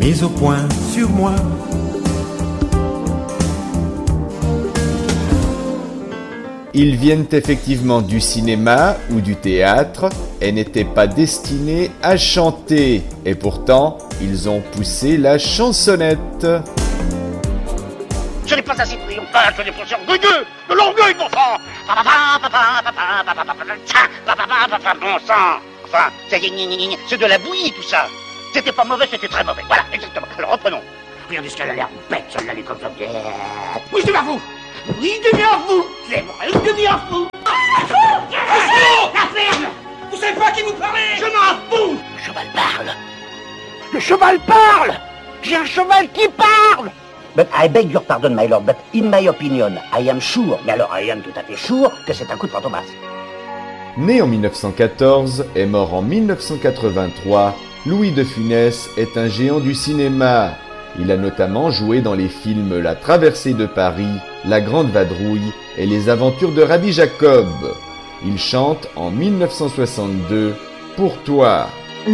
mise au point sur moi. Ils viennent effectivement du cinéma ou du théâtre et n'étaient pas destinés à chanter. Et pourtant, ils ont poussé la chansonnette. Ce n'est pas assez triomphal, ce n'est pas assez orgueilleux, de l'orgueil, mon sang. Bon sang. Enfin, c'est de la bouillie, tout ça. C'était pas mauvais, c'était très mauvais. Voilà, exactement. Alors reprenons. Regardez ce qu'elle a l'air bête, celle-là, elle est comme ça. Oui, je deviens fou. Oui, je deviens fou. C'est vrai, je deviens fou. La ferme. Vous savez pas à qui vous parlez. Je m'en fous. Le cheval parle. Le cheval parle. J'ai un cheval qui parle. But I beg your pardon, my lord, but in my opinion, I am sure, mais alors I am tout à fait sure, que c'est un coup de fantomas. Né en 1914 et mort en 1983, Louis de Funès est un géant du cinéma. Il a notamment joué dans les films La Traversée de Paris, La Grande Vadrouille et Les Aventures de Rabbi Jacob. Il chante en 1962 « Pour toi ».